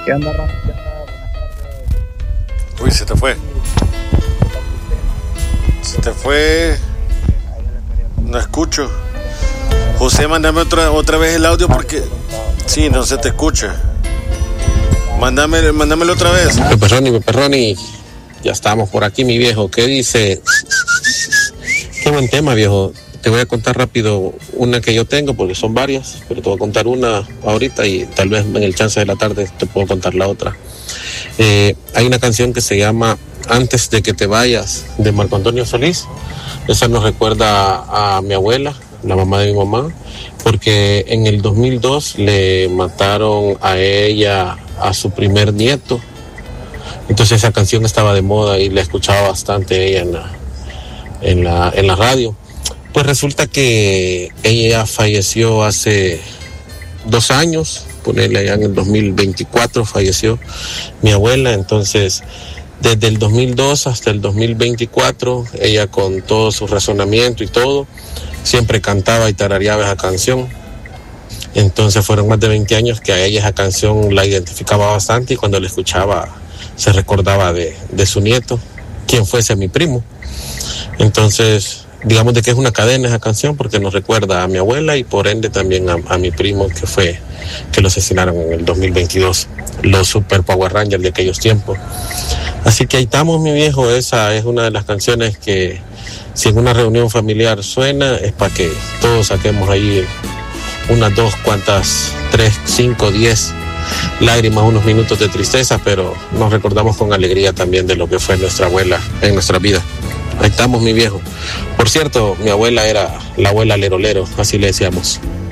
¿Qué onda, Ron? ¿Qué onda? Buenas tardes. Uy, se te fue. Se te fue. No escucho. José, mándame otra vez el audio porque... Sí, no se te escucha. Mándamelo otra vez. Peperroni, ya estamos por aquí, mi viejo. ¿Qué dice? Qué buen tema, viejo. Te voy a contar rápido una que yo tengo, porque son varias, pero te voy a contar una ahorita y tal vez en el chance de la tarde te puedo contar la otra. Hay una canción que se llama Antes de que te vayas, de Marco Antonio Solís. Esa nos recuerda a mi abuela, la mamá de mi mamá, porque en el 2002 le mataron a ella a su primer nieto. Entonces esa canción estaba de moda y la escuchaba bastante ella en la radio. Pues resulta que ella falleció hace 2 años, ponerle allá en el 2024 falleció mi abuela. Entonces desde el 2002 hasta el 2024 ella, con todo su razonamiento y todo, siempre cantaba y tarareaba esa canción. Entonces fueron más de 20 años que a ella esa canción la identificaba bastante, y cuando la escuchaba se recordaba de su nieto, quien fuese mi primo. Entonces digamos de que es una cadena esa canción, porque nos recuerda a mi abuela y por ende también a mi primo, que lo asesinaron en el 2022, los Super Power Rangers de aquellos tiempos. Así que ahí estamos, mi viejo. Esa es una de las canciones que, si en una reunión familiar suena, es para que todos saquemos ahí unas 2, 3, 5, 10 lágrimas, unos minutos de tristeza, pero nos recordamos con alegría también de lo que fue nuestra abuela en nuestra vida. Ahí estamos, mi viejo. Por cierto, mi abuela era la abuela Lero Lero, así le decíamos.